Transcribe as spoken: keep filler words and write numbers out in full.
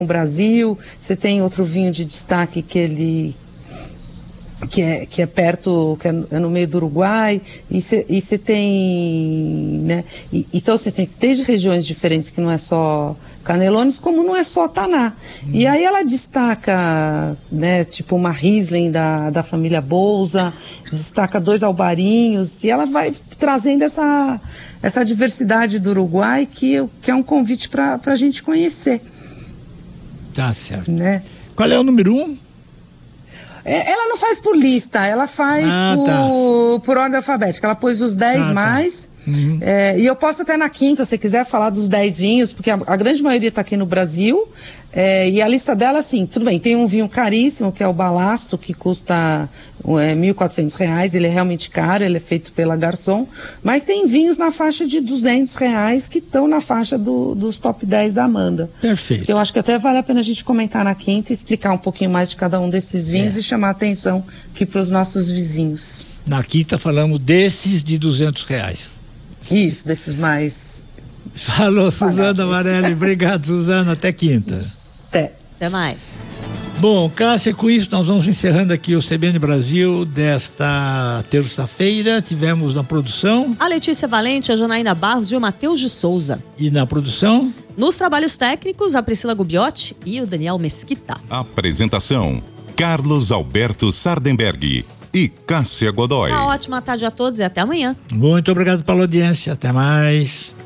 no Brasil. Você tem outro vinho de destaque que ele que é, que é perto, que é no, é no meio do Uruguai, e você tem, né, e, então você tem desde regiões diferentes, que não é só Canelones, como não é só Taná. Hum. E aí ela destaca, né, tipo uma Riesling da, da família Bolsa, destaca dois albarinhos, e ela vai trazendo essa, essa diversidade do Uruguai, que, que é um convite para a gente conhecer. Tá certo. Né? Qual é o número um? Ela não faz por lista, ela faz ah, por, tá. por ordem alfabética. Ela pôs os dez ah, mais. Tá. Uhum. É, e eu posso até na quinta, se quiser falar dos dez vinhos, porque a, a grande maioria está aqui no Brasil. É, e a lista dela, assim, tudo bem, tem um vinho caríssimo, que é o Balasto, que custa é, mil e quatrocentos reais. Ele é realmente caro, ele é feito pela Garçom. Mas tem vinhos na faixa de duzentos reais, que estão na faixa do, dos top dez da Amanda. Perfeito. Que eu acho que até vale a pena a gente comentar na quinta e explicar um pouquinho mais de cada um desses vinhos é. e chamar a atenção aqui para os nossos vizinhos. Na quinta falamos desses de duzentos reais. Isso, desses mais... Falou, Suzana Varelli. Obrigado, Suzana. Até quinta. Até. Até mais. Bom, Cássia, com isso nós vamos encerrando aqui o C B N Brasil desta terça-feira. Tivemos na produção a Letícia Valente, a Janaína Barros e o Matheus de Souza. E na produção? Nos trabalhos técnicos, a Priscila Gubiotti e o Daniel Mesquita. Apresentação: Carlos Alberto Sardenberg e Cássia Godoy. Uma ótima tarde a todos e até amanhã. Muito obrigado pela audiência. Até mais.